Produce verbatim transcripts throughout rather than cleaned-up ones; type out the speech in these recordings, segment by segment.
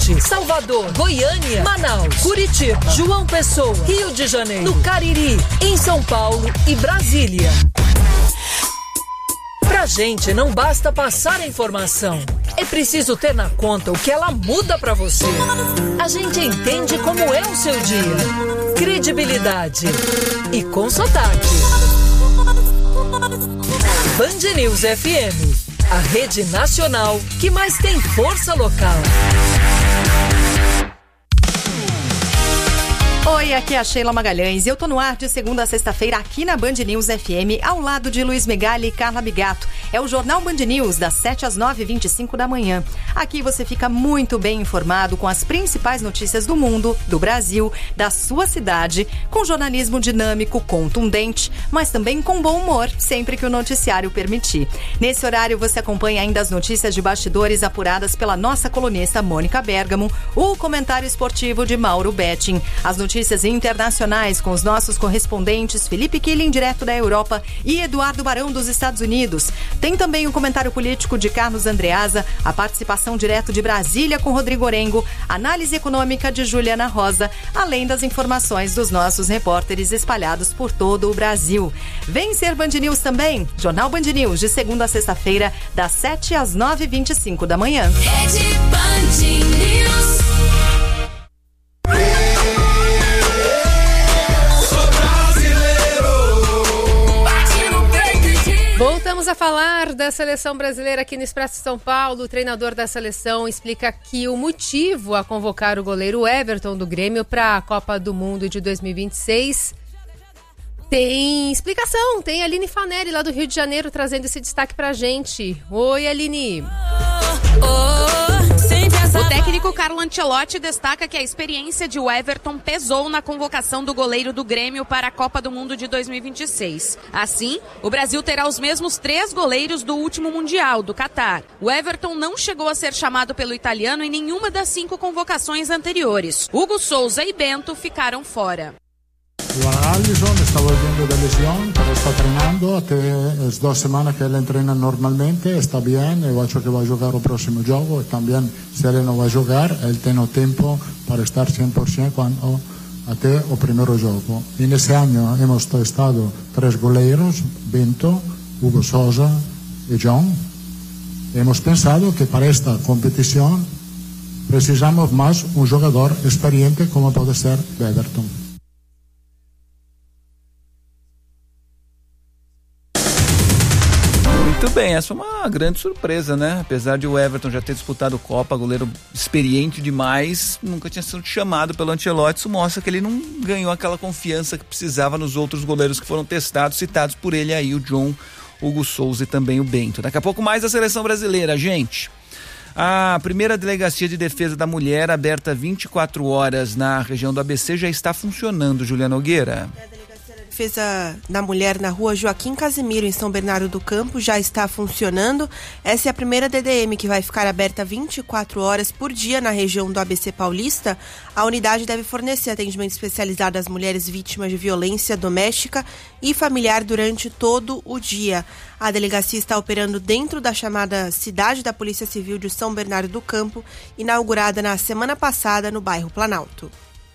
Norte, Salvador, Goiânia, Manaus, Curitiba, João Pessoa, Rio de Janeiro, no Cariri, em São Paulo e Brasília. Pra gente não basta passar a informação, é preciso ter na conta o que ela muda pra você. A gente entende como é o seu dia. Credibilidade e com sotaque. Band News F M, a rede nacional que mais tem força local. Oi, aqui é a Sheila Magalhães e eu tô no ar de segunda a sexta-feira aqui na Band News F M, ao lado de Luiz Megali e Carla Bigato. É o Jornal Band News, das sete às nove e vinte e cinco da manhã. Aqui você fica muito bem informado com as principais notícias do mundo, do Brasil, da sua cidade, com jornalismo dinâmico, contundente, mas também com bom humor, sempre que o noticiário permitir. Nesse horário você acompanha ainda as notícias de bastidores apuradas pela nossa colunista Mônica Bergamo, o comentário esportivo de Mauro Betting, as notícias Notícias internacionais com os nossos correspondentes Felipe Killing, direto da Europa, e Eduardo Barão, dos Estados Unidos. Tem também o comentário político de Carlos Andreasa, a participação direto de Brasília com Rodrigo Orengo, análise econômica de Juliana Rosa, além das informações dos nossos repórteres espalhados por todo o Brasil. Vem ser Band News também, Jornal Band News, de segunda a sexta-feira, das sete às nove e vinte e cinco da manhã. Rede Band News. Voltamos a falar da seleção brasileira aqui no Expresso São Paulo. O treinador da seleção explica que o motivo a convocar o goleiro Everton do Grêmio para a Copa do Mundo de dois mil e vinte e seis tem explicação. Tem a Aline Fanelli, lá do Rio de Janeiro, trazendo esse destaque pra gente. Oi, Aline. O técnico Carlo Ancelotti destaca que a experiência de Everton pesou na convocação do goleiro do Grêmio para a Copa do Mundo de dois mil e vinte e seis. Assim, o Brasil terá os mesmos três goleiros do último Mundial, do Catar. O Everton não chegou a ser chamado pelo italiano em nenhuma das cinco convocações anteriores. Hugo Souza e Bento ficaram fora. Juan Alisson está volviendo de lesión, pero está treinando. Até as duas semanas que ele treina normalmente, está bem. Eu acho que vai jogar o próximo jogo. E também, se ele não vai jogar, ele tem o tempo para estar cem por cento quando, até o primeiro jogo. E nesse ano, hemos testado três goleiros: Bento, Hugo Souza e John. Hemos pensado que para esta competição precisamos mais um jogador experiente como pode ser Everton. Muito bem, essa é uma grande surpresa, né? Apesar de o Everton já ter disputado Copa, goleiro experiente demais, nunca tinha sido chamado pelo Ancelotti. Isso mostra que ele não ganhou aquela confiança que precisava nos outros goleiros que foram testados, citados por ele aí, o John, Hugo Souza e também o Bento. Daqui a pouco mais a seleção brasileira, gente. A primeira delegacia de defesa da mulher, aberta vinte e quatro horas na região do A B C, já está funcionando, Juliana Nogueira. Defesa da Mulher na rua Joaquim Casimiro, em São Bernardo do Campo, já está funcionando. Essa é a primeira D D M que vai ficar aberta vinte e quatro horas por dia na região do A B C Paulista. A unidade deve fornecer atendimento especializado às mulheres vítimas de violência doméstica e familiar durante todo o dia. A delegacia está operando dentro da chamada Cidade da Polícia Civil de São Bernardo do Campo, inaugurada na semana passada no bairro Planalto.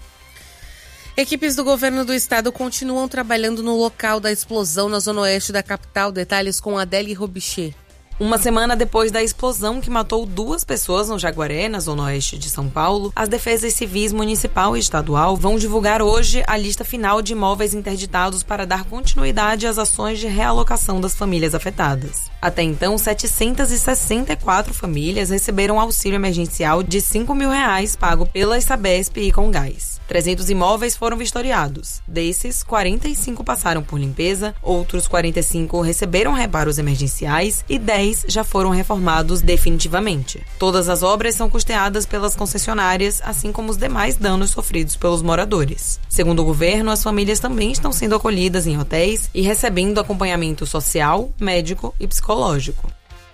Equipes do governo do estado continuam trabalhando no local da explosão na zona oeste da capital. Detalhes com Adélie Robichê. Uma semana depois da explosão que matou duas pessoas no Jaguaré, na zona oeste de São Paulo, as defesas civis municipal e estadual vão divulgar hoje a lista final de imóveis interditados para dar continuidade às ações de realocação das famílias afetadas. Até então, setecentas e sessenta e quatro famílias receberam auxílio emergencial de cinco mil reais pago pela Sabesp e Comgás. trezentos imóveis foram vistoriados. Desses, quarenta e cinco passaram por limpeza, outros quarenta e cinco receberam reparos emergenciais e dez já foram reformados definitivamente. Todas as obras são custeadas pelas concessionárias, assim como os demais danos sofridos pelos moradores. Segundo o governo, as famílias também estão sendo acolhidas em hotéis e recebendo acompanhamento social, médico e psicológico.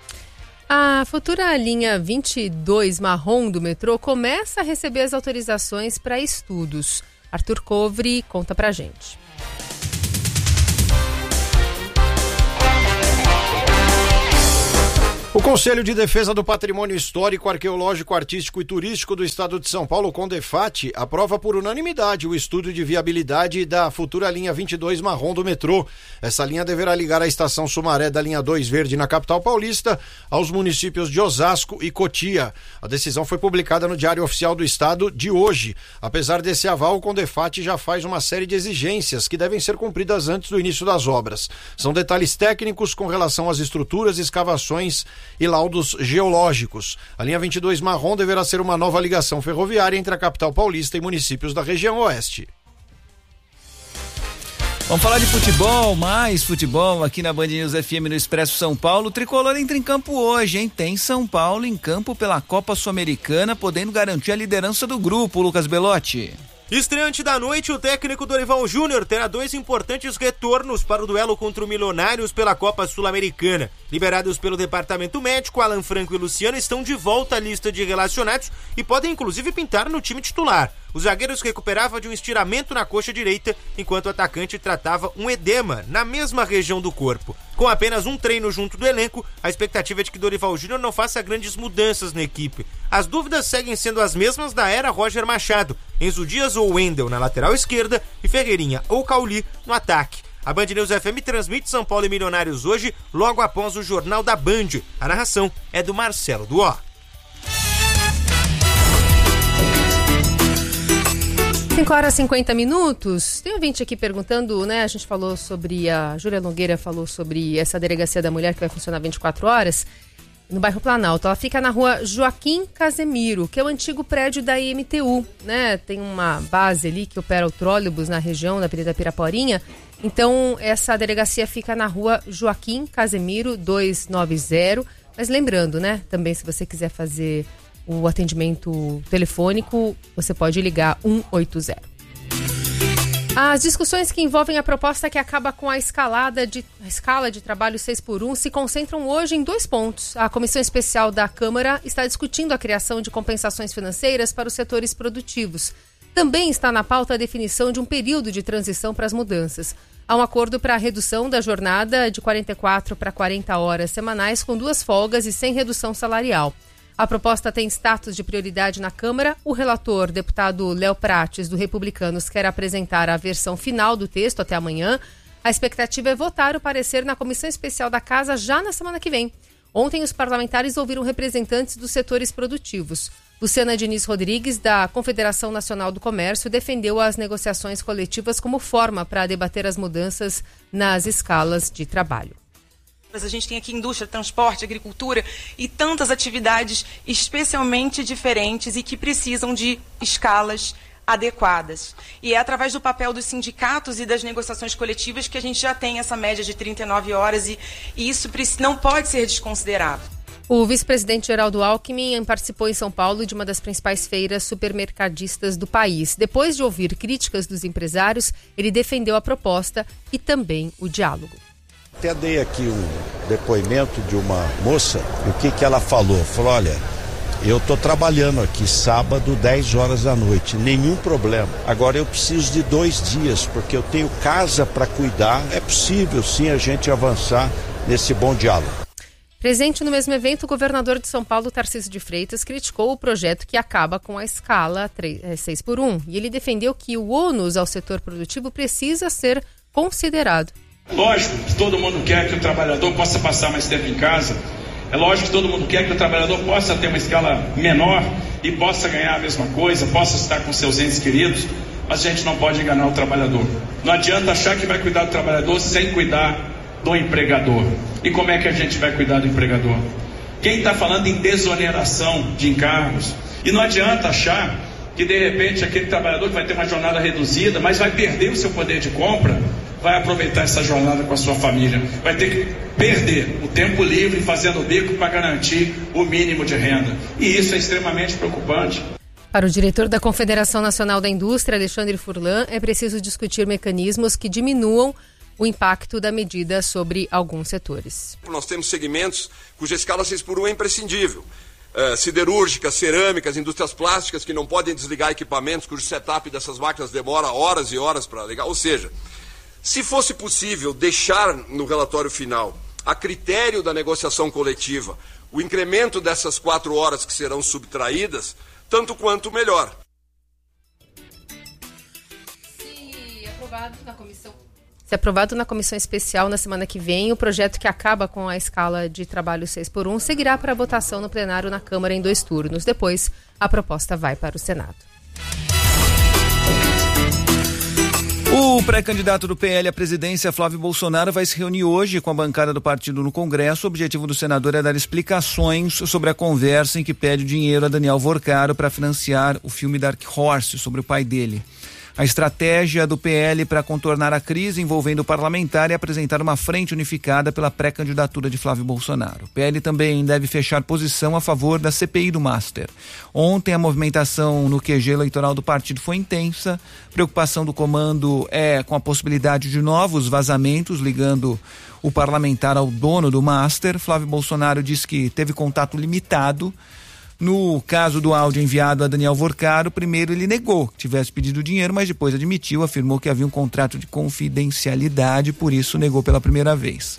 A futura linha vinte e dois marrom do metrô começa a receber as autorizações para estudos. Arthur Covre conta pra gente. O Conselho de Defesa do Patrimônio Histórico, Arqueológico, Artístico e Turístico do Estado de São Paulo, CONDEFAT, aprova por unanimidade o estudo de viabilidade da futura linha vinte e dois marrom do metrô. Essa linha deverá ligar a estação Sumaré da linha dois verde na capital paulista aos municípios de Osasco e Cotia. A decisão foi publicada no Diário Oficial do Estado de hoje. Apesar desse aval, o CONDEFAT já faz uma série de exigências que devem ser cumpridas antes do início das obras. São detalhes técnicos com relação às estruturas, escavações e laudos geológicos. A linha vinte e dois marrom deverá ser uma nova ligação ferroviária entre a capital paulista e municípios da região oeste. Vamos falar de futebol, mais futebol aqui na Band News F M no Expresso São Paulo. O Tricolor entra em campo hoje, hein? Tem São Paulo em campo pela Copa Sul-Americana, podendo garantir a liderança do grupo, Lucas Belotti. Estreante da noite, o técnico Dorival Júnior terá dois importantes retornos para o duelo contra o Milionários pela Copa Sul-Americana. Liberados pelo departamento médico, Alan Franco e Luciano estão de volta à lista de relacionados e podem inclusive pintar no time titular. O zagueiro se recuperava de um estiramento na coxa direita, enquanto o atacante tratava um edema na mesma região do corpo. Com apenas um treino junto do elenco, a expectativa é de que Dorival Júnior não faça grandes mudanças na equipe. As dúvidas seguem sendo as mesmas da era Roger Machado: Enzo Dias ou Wendel na lateral esquerda e Ferreirinha ou Cauli no ataque. A Band News F M transmite São Paulo e Milionários hoje, logo após o Jornal da Band. A narração é do Marcelo Duó. cinco horas e cinquenta minutos. Tem um ouvinte aqui perguntando, né? A gente falou sobre, a Júlia Nogueira falou sobre essa delegacia da mulher que vai funcionar vinte e quatro horas no bairro Planalto. Ela fica na rua Joaquim Casemiro, que é o antigo prédio da I M T U, né? Tem uma base ali que opera o trólebus na região da Avenida Piraporinha. Então, essa delegacia fica na rua Joaquim Casemiro duzentos e noventa. Mas lembrando, né? Também, se você quiser fazer o atendimento telefônico, você pode ligar um oito zero. As discussões que envolvem a proposta que acaba com a, escalada de, a escala de trabalho seis por um se concentram hoje em dois pontos. A Comissão Especial da Câmara está discutindo a criação de compensações financeiras para os setores produtivos. Também está na pauta a definição de um período de transição para as mudanças. Há um acordo para a redução da jornada de quarenta e quatro para quarenta horas semanais, com duas folgas e sem redução salarial. A proposta tem status de prioridade na Câmara. O relator, deputado Léo Prates, do Republicanos, quer apresentar a versão final do texto até amanhã. A expectativa é votar o parecer na Comissão Especial da Casa já na semana que vem. Ontem, os parlamentares ouviram representantes dos setores produtivos. Luciana Diniz Rodrigues, da Confederação Nacional do Comércio, defendeu as negociações coletivas como forma para debater as mudanças nas escalas de trabalho. A gente tem aqui indústria, transporte, agricultura e tantas atividades especialmente diferentes e que precisam de escalas adequadas. E é através do papel dos sindicatos e das negociações coletivas que a gente já tem essa média de trinta e nove horas e, e isso não pode ser desconsiderado. O vice-presidente Geraldo Alckmin participou em São Paulo de uma das principais feiras supermercadistas do país. Depois de ouvir críticas dos empresários, ele defendeu a proposta e também o diálogo. Até dei aqui um depoimento de uma moça, e o que, que ela falou? Falou, olha, eu estou trabalhando aqui sábado, dez horas da noite, nenhum problema. Agora eu preciso de dois dias, porque eu tenho casa para cuidar. É possível sim a gente avançar nesse bom diálogo. Presente no mesmo evento, o governador de São Paulo, Tarcísio de Freitas, criticou o projeto que acaba com a escala seis por um. E ele defendeu que o ônus ao setor produtivo precisa ser considerado. Lógico que todo mundo quer que o trabalhador possa passar mais tempo em casa. É lógico que todo mundo quer que o trabalhador possa ter uma escala menor e possa ganhar a mesma coisa, possa estar com seus entes queridos, mas a gente não pode enganar o trabalhador. Não adianta achar que vai cuidar do trabalhador sem cuidar do empregador. E como é que a gente vai cuidar do empregador? Quem está falando em desoneração de encargos? E não adianta achar que de repente aquele trabalhador que vai ter uma jornada reduzida, mas vai perder o seu poder de compra, vai aproveitar essa jornada com a sua família. Vai ter que perder o tempo livre fazendo o bico para garantir o mínimo de renda. E isso é extremamente preocupante. Para o diretor da Confederação Nacional da Indústria, Alexandre Furlan, é preciso discutir mecanismos que diminuam o impacto da medida sobre alguns setores. Nós temos segmentos cuja escala seis por um é imprescindível. Uh, siderúrgicas, cerâmicas, indústrias plásticas que não podem desligar equipamentos cujo setup dessas máquinas demora horas e horas para ligar. Ou seja, se fosse possível deixar no relatório final, a critério da negociação coletiva, o incremento dessas quatro horas que serão subtraídas, tanto quanto melhor. Se aprovado na comissão. Se aprovado na comissão especial na semana que vem, o projeto que acaba com a escala de trabalho seis por um seguirá para votação no plenário na Câmara em dois turnos. Depois, a proposta vai para o Senado. O pré-candidato do P L à presidência, Flávio Bolsonaro, vai se reunir hoje com a bancada do partido no Congresso. O objetivo do senador é dar explicações sobre a conversa em que pede dinheiro a Daniel Vorcaro para financiar o filme Dark Horse sobre o pai dele. A estratégia do P L para contornar a crise envolvendo o parlamentar é apresentar uma frente unificada pela pré-candidatura de Flávio Bolsonaro. O P L também deve fechar posição a favor da C P I do Master. Ontem a movimentação no Q G eleitoral do partido foi intensa. Preocupação do comando é com a possibilidade de novos vazamentos ligando o parlamentar ao dono do Master. Flávio Bolsonaro disse que teve contato limitado. No caso do áudio enviado a Daniel Vorcaro, primeiro ele negou que tivesse pedido dinheiro, mas depois admitiu, afirmou que havia um contrato de confidencialidade, por isso negou pela primeira vez.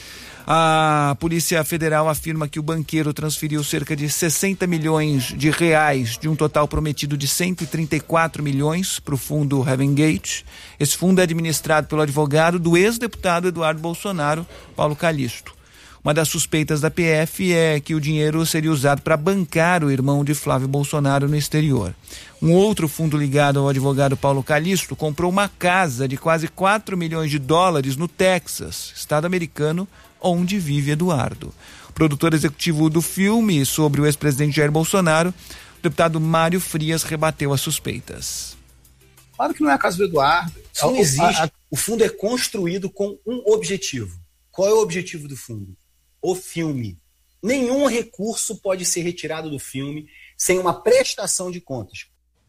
A Polícia Federal afirma que o banqueiro transferiu cerca de sessenta milhões de reais de um total prometido de cento e trinta e quatro milhões para o fundo Heaven Gate. Esse fundo é administrado pelo advogado do ex-deputado Eduardo Bolsonaro, Paulo Calixto. Uma das suspeitas da P F é que o dinheiro seria usado para bancar o irmão de Flávio Bolsonaro no exterior. Um outro fundo ligado ao advogado Paulo Calixto comprou uma casa de quase quatro milhões de dólares no Texas, estado americano, onde vive Eduardo. O produtor executivo do filme sobre o ex-presidente Jair Bolsonaro, o deputado Mário Frias, rebateu as suspeitas. Claro que não é a casa do Eduardo. Isso não o, existe. A, a, o fundo é construído com um objetivo. Qual é o objetivo do fundo? O filme. Nenhum recurso pode ser retirado do filme sem uma prestação de contas.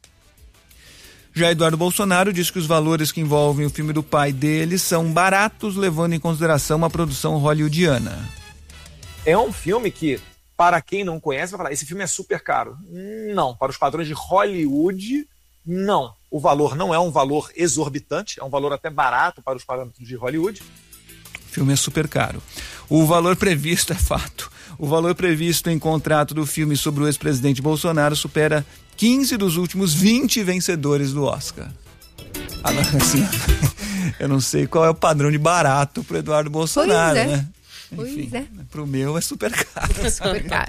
Já Eduardo Bolsonaro diz que os valores que envolvem o filme do pai dele são baratos, levando em consideração uma produção hollywoodiana. É um filme que, para quem não conhece, vai falar, esse filme é super caro. Não, para os padrões de Hollywood, não. O valor não é um valor exorbitante, é um valor até barato para os parâmetros de Hollywood. O filme é super caro. O valor previsto é fato. O valor previsto em contrato do filme sobre o ex-presidente Bolsonaro supera quinze dos últimos vinte vencedores do Oscar. Agora, assim, eu não sei qual é o padrão de barato para Eduardo Bolsonaro, pois é. né? Pois Enfim, é. Pro meu é super caro. É super caro.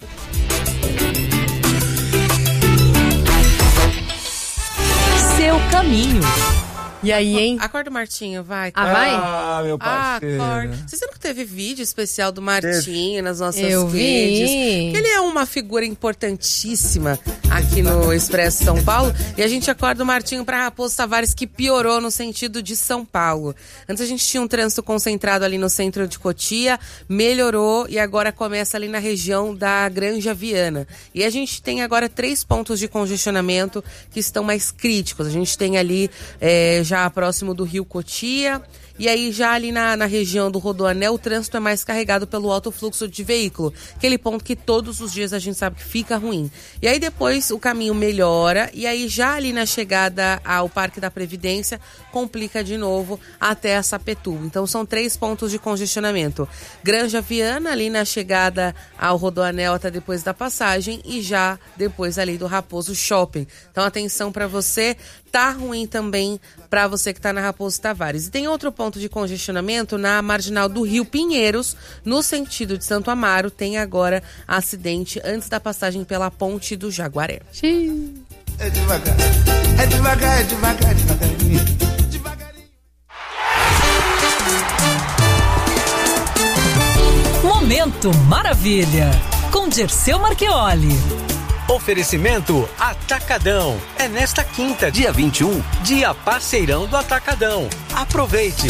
Seu caminho. E aí, hein? Acorda o Martinho, vai. Ah, vai? Ah, meu parceiro. Acorda. Vocês viram que teve vídeo especial do Martinho nas nossas Eu redes? vi. Ele é uma figura importantíssima aqui no Expresso São Paulo. E a gente acorda o Martinho para Raposo Tavares, que piorou no sentido de São Paulo. Antes a gente tinha um trânsito concentrado ali no centro de Cotia, melhorou e agora começa ali na região da Granja Viana. E a gente tem agora três pontos de congestionamento que estão mais críticos. A gente tem ali é, já próximo do Rio Cotia. E aí já ali na, na região do Rodoanel, o trânsito é mais carregado pelo alto fluxo de veículo. Aquele ponto que todos os dias a gente sabe que fica ruim. E aí depois o caminho melhora e aí já ali na chegada ao Parque da Previdência, complica de novo até a Sapetúbal. Então são três pontos de congestionamento. Granja Viana ali na chegada ao Rodoanel até depois da passagem e já depois ali do Raposo Shopping. Então atenção para você, tá ruim também para você que está na Raposo Tavares. E tem outro ponto de congestionamento na marginal do Rio Pinheiros, no sentido de Santo Amaro, tem agora acidente antes da passagem pela ponte do Jaguaré. Xiii. É devagar, é devagar, é devagar, devagarinho, devagarinho. Momento Maravilha, com Dirceu Marchioli. Oferecimento Atacadão. É nesta quinta, dia vinte e um, dia parceirão do Atacadão. Aproveite!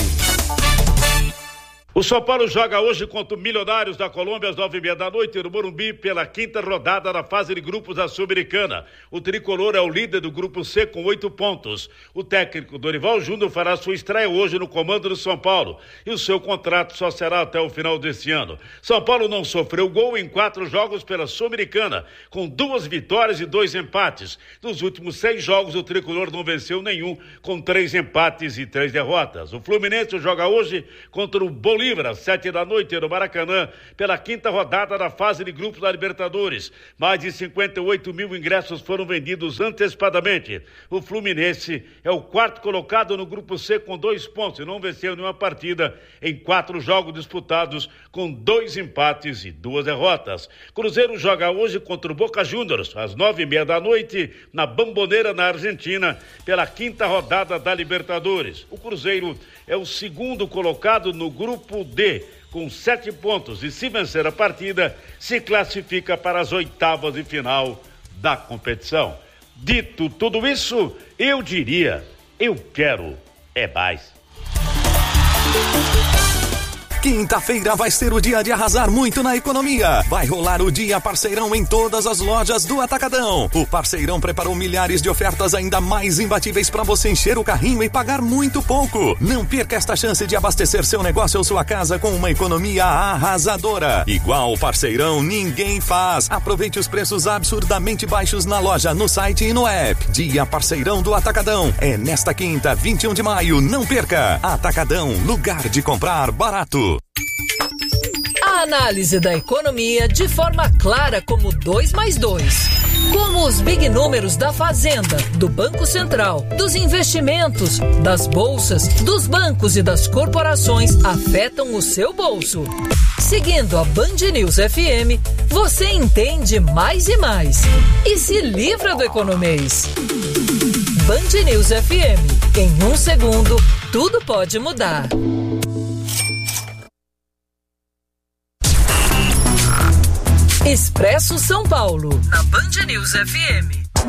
O São Paulo joga hoje contra o Milionários da Colômbia às nove e meia da noite no Morumbi pela quinta rodada da fase de grupos da Sul-Americana. O tricolor é o líder do grupo C com oito pontos. O técnico Dorival Júnior fará sua estreia hoje no comando do São Paulo e o seu contrato só será até o final deste ano. São Paulo não sofreu gol em quatro jogos pela Sul-Americana, com duas vitórias e dois empates. Nos últimos seis jogos o tricolor não venceu nenhum, com três empates e três derrotas. O Fluminense joga hoje contra o Bolívar Bolívar, às sete da noite no Maracanã, pela quinta rodada da fase de grupos da Libertadores. Mais de cinquenta e oito mil ingressos foram vendidos antecipadamente. O Fluminense é o quarto colocado no grupo C com dois pontos e não venceu nenhuma partida em quatro jogos disputados, com dois empates e duas derrotas. Cruzeiro joga hoje contra o Boca Juniors, às nove e meia da noite, na Bombonera, na Argentina, pela quinta rodada da Libertadores. O Cruzeiro é o segundo colocado no grupo D, com sete pontos, e se vencer a partida, se classifica para as oitavas de final da competição. Dito tudo isso, eu diria, eu quero é mais. Quinta-feira vai ser o dia de arrasar muito na economia. Vai rolar o Dia Parceirão em todas as lojas do Atacadão. O Parceirão preparou milhares de ofertas ainda mais imbatíveis para você encher o carrinho e pagar muito pouco. Não perca esta chance de abastecer seu negócio ou sua casa com uma economia arrasadora. Igual o Parceirão ninguém faz. Aproveite os preços absurdamente baixos na loja, no site e no app. Dia Parceirão do Atacadão. É nesta quinta, vinte e um de maio. Não perca. Atacadão, lugar de comprar barato. A análise da economia de forma clara como dois mais dois. Como os big números da Fazenda, do Banco Central, dos investimentos, das bolsas, dos bancos e das corporações afetam o seu bolso. Seguindo a Band News F M, você entende mais e mais. E se livra do economês. Band News F M. Em um segundo, tudo pode mudar. Expresso São Paulo, na Band News F M.